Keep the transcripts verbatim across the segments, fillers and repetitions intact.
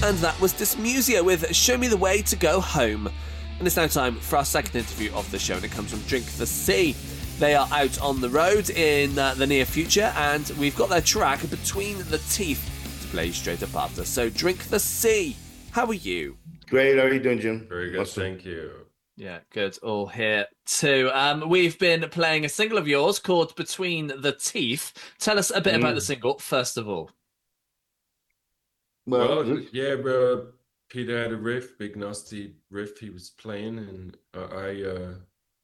And that was Dismusia with Show Me the Way to Go Home. And it's now time for our second interview of the show, and it comes from Drink the Sea. They are out on the road in uh, the near future, and we've got their track Between the Teeth to play straight up after. So Drink the Sea, how are you? Great, how are you doing, Jim? Very good, awesome. Thank you. Yeah, good. All here too. Um, we've been playing a single of yours called Between the Teeth. Tell us a bit mm. about the single, first of all. Well, well yeah, bro. Peter had a riff, big nasty riff he was playing, and I uh,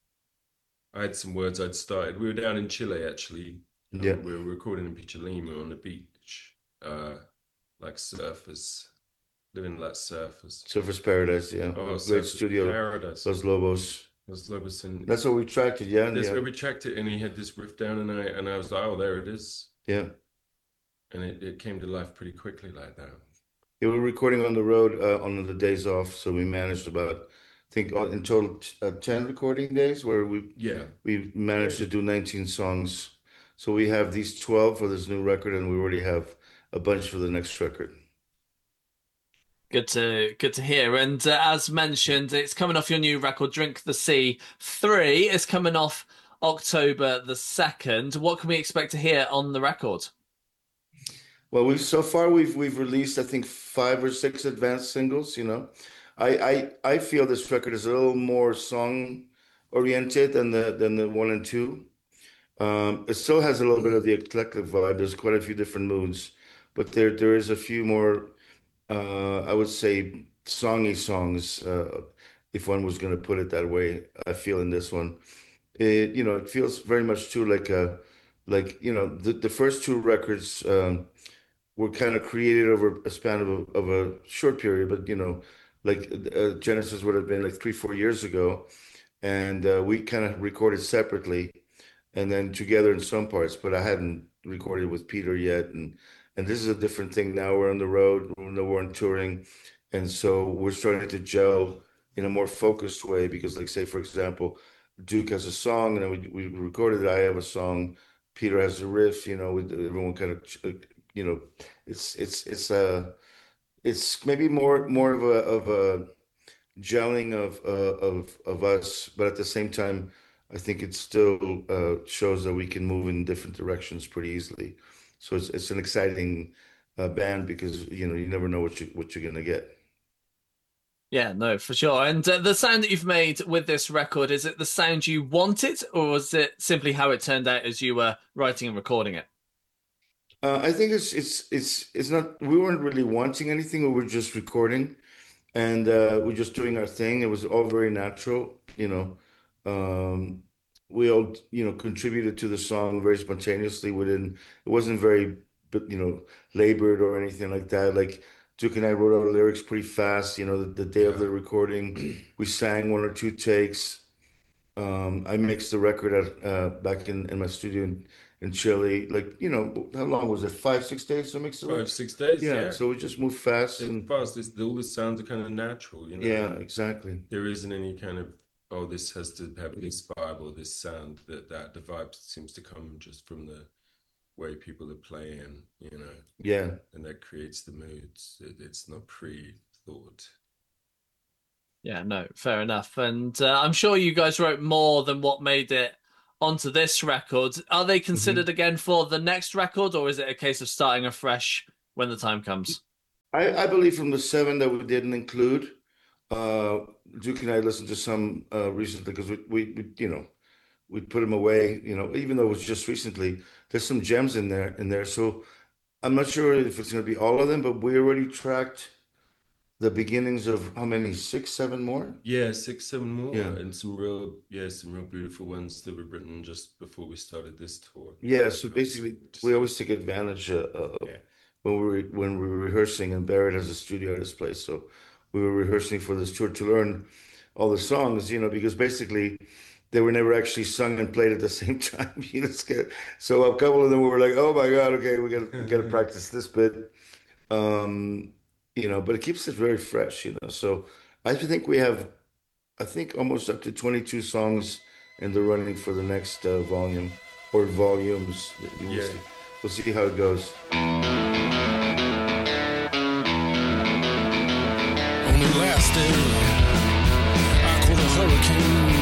I had some words I'd started. We were down in Chile, actually. Yeah. We were recording in Pichilemu on the beach, uh, like surfers, living like surfers. Surfers Paradise, yeah. Oh, great studio. Paradise. Los Lobos. Los Lobos. And that's what we tracked it, yeah. That's yeah. where we tracked it, and he had this riff down, and I and I was like, oh, there it is. Yeah. And it, it came to life pretty quickly like that. Yeah, we were recording on the road uh, on the days off, so we managed about, I think, in total uh, ten recording days, where we yeah we managed to do nineteen songs. So we have these twelve for this new record, and we already have a bunch for the next record. Good to good to hear. And uh, as mentioned, it's coming off your new record, Drink the Sea three. It's coming off October the second. What can we expect to hear on the record? Well, we've so far we've we've released I think five or six advanced singles. You know, I I, I feel this record is a little more song oriented than the than the one and two. Um, it still has a little bit of the eclectic vibe. There's quite a few different moods, but there there is a few more uh, I would say songy songs, uh, if one was going to put it that way. I feel in this one, it you know it feels very much too like a like you know the the first two records. Um, were kind of created over a span of a, of a short period, but you know, like uh, Genesis would have been like three, four years ago, and uh, we kind of recorded separately, and then together in some parts. But I hadn't recorded with Peter yet, and and this is a different thing now. We're on the road, we're on touring, and so we're starting to gel in a more focused way. Because, like, say for example, Duke has a song, and then we we recorded it. I have a song. Peter has a riff. You know, with everyone kind of. You know, it's it's it's a it's maybe more more of a of a gelling of uh, of of us, but at the same time, I think it still uh, shows that we can move in different directions pretty easily. So it's it's an exciting uh, band because you know you never know what you what you're gonna get. Yeah, no, for sure. And uh, the sound that you've made with this record, is it the sound you wanted, or is it simply how it turned out as you were writing and recording it? Uh, I think it's it's it's it's not. We weren't really wanting anything. We were just recording, and uh, we're just doing our thing. It was all very natural, you know. Um, we all, you know, contributed to the song very spontaneously. We didn't. It wasn't very, you know, labored or anything like that. Like Duke and I wrote our lyrics pretty fast. You know, the, the day of the recording, we sang one or two takes. Um, I mixed the record at, uh, back in, in my studio in, in Chile. Like, you know, how long was it? Five, six days to mix the record? Five, six days, yeah. yeah. So we just moved fast. And fast. It's, all the sounds are kind of natural, you know? Yeah, exactly. There isn't any kind of, oh, this has to have this vibe or this sound. That, that the vibe seems to come just from the way people are playing, you know? Yeah. And that creates the moods. It, it's not pre-thought. Yeah, no, fair enough. And uh, I'm sure you guys wrote more than what made it onto this record. Are they considered mm-hmm. again for the next record, or is it a case of starting afresh when the time comes? I, I believe from the seven that we didn't include, uh, Duke and I listened to some uh, recently because we, we, we, you know, we put them away, you know, even though it was just recently. There's some gems in there, in there. So I'm not sure if it's going to be all of them, but we already tracked the beginnings of how many? Six, seven more? Yeah, six, seven more. Yeah. And some real, yeah, some real beautiful ones that were written just before we started this tour. Yeah, so basically we always take advantage uh, of yeah. when we were, when we were rehearsing, and Barrett has a studio at his place. So we were rehearsing for this tour to learn all the songs, you know, because basically they were never actually sung and played at the same time. You know, so a couple of them were like, oh my God, okay, we got we got to practice this bit. Um, You know, but it keeps it very fresh, you know. So I think we have, I think almost up to twenty-two songs in the running for the next uh, volume or volumes. We'll, yeah. see. We'll see how it goes. and it lasted. I caught a hurricane